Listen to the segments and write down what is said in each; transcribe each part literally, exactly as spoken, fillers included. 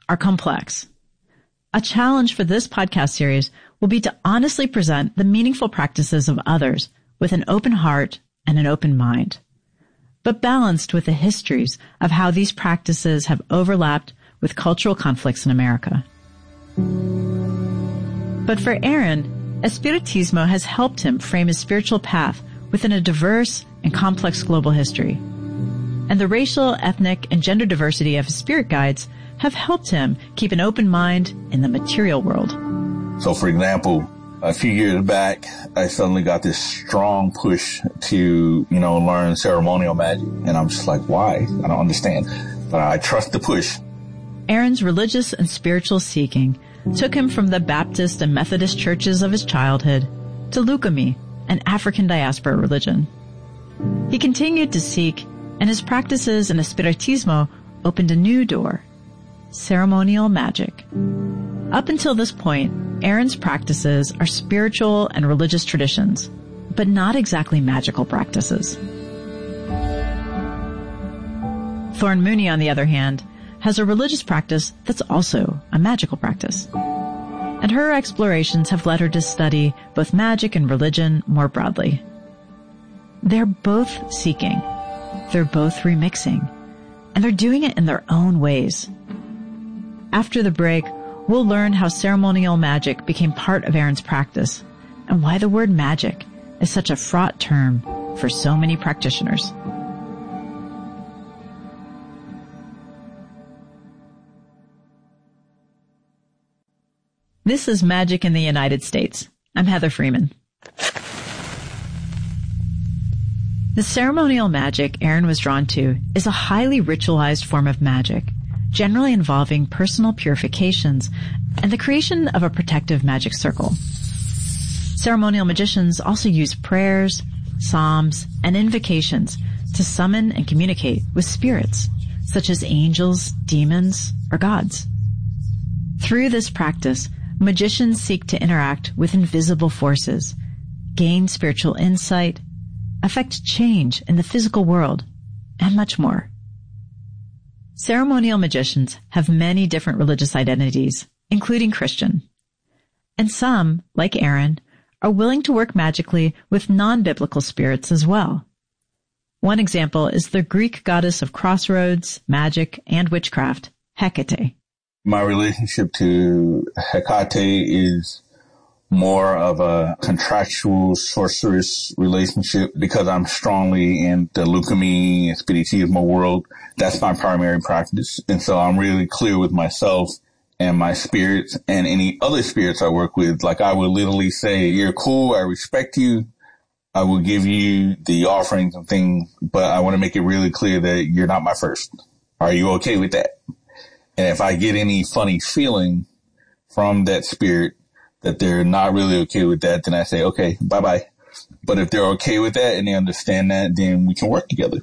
are complex. A challenge for this podcast series will be to honestly present the meaningful practices of others with an open heart and an open mind, but balanced with the histories of how these practices have overlapped with cultural conflicts in America. But for Aaron, Espiritismo has helped him frame his spiritual path within a diverse and complex global history. And the racial, ethnic, and gender diversity of his spirit guides have helped him keep an open mind in the material world. So, for example, a few years back, I suddenly got this strong push to, you know, learn ceremonial magic. And I'm just like, why? I don't understand. But I trust the push. Aaron's religious and spiritual seeking took him from the Baptist and Methodist churches of his childhood to Lukumi, an African diaspora religion. He continued to seek, and his practices in Espiritismo opened a new door: ceremonial magic. Up until this point, Aaron's practices are spiritual and religious traditions, but not exactly magical practices. Thorn Mooney, on the other hand, has a religious practice that's also a magical practice. And her explorations have led her to study both magic and religion more broadly. They're both seeking, they're both remixing, and they're doing it in their own ways. After the break, we'll learn how ceremonial magic became part of Aaron's practice and why the word magic is such a fraught term for so many practitioners. This is Magic in the United States. I'm Heather Freeman. The ceremonial magic Aaron was drawn to is a highly ritualized form of magic, generally involving personal purifications and the creation of a protective magic circle. Ceremonial magicians also use prayers, psalms, and invocations to summon and communicate with spirits, such as angels, demons, or gods. Through this practice, magicians seek to interact with invisible forces, gain spiritual insight, affect change in the physical world, and much more. Ceremonial magicians have many different religious identities, including Christian. And some, like Aaron, are willing to work magically with non-biblical spirits as well. One example is the Greek goddess of crossroads, magic, and witchcraft, Hecate. My relationship to Hecate is more of a contractual sorceress relationship because I'm strongly in the Lukumi and Spiritismo world. That's my primary practice. And so I'm really clear with myself and my spirits and any other spirits I work with. Like I would literally say, you're cool, I respect you, I will give you the offerings and things, but I want to make it really clear that you're not my first. Are you okay with that? And if I get any funny feeling from that spirit that they're not really okay with that, then I say, okay, bye-bye. But if they're okay with that and they understand that, then we can work together.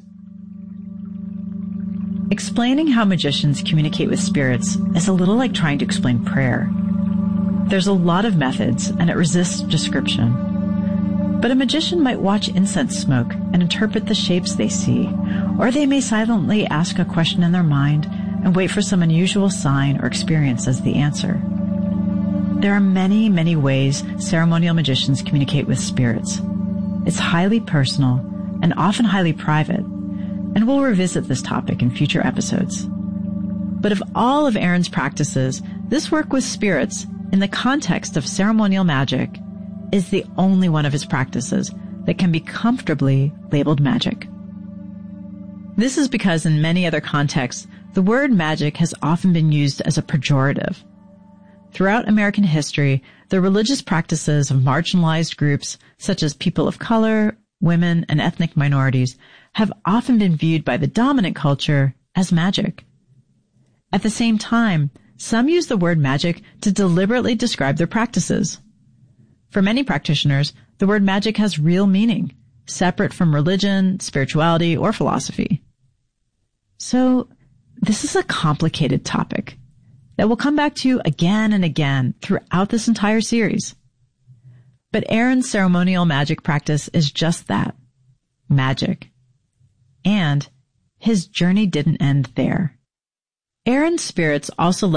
Explaining how magicians communicate with spirits is a little like trying to explain prayer. There's a lot of methods, and it resists description. But a magician might watch incense smoke and interpret the shapes they see, or they may silently ask a question in their mind and wait for some unusual sign or experience as the answer. There are many, many ways ceremonial magicians communicate with spirits. It's highly personal and often highly private, and we'll revisit this topic in future episodes. But of all of Aaron's practices, this work with spirits in the context of ceremonial magic is the only one of his practices that can be comfortably labeled magic. This is because in many other contexts, the word magic has often been used as a pejorative. Throughout American history, the religious practices of marginalized groups, such as people of color, women, and ethnic minorities, have often been viewed by the dominant culture as magic. At the same time, some use the word magic to deliberately describe their practices. For many practitioners, the word magic has real meaning, separate from religion, spirituality, or philosophy. So, this is a complicated topic that we'll come back to again and again throughout this entire series. But Aaron's ceremonial magic practice is just that, magic. And his journey didn't end there. Aaron's spirits also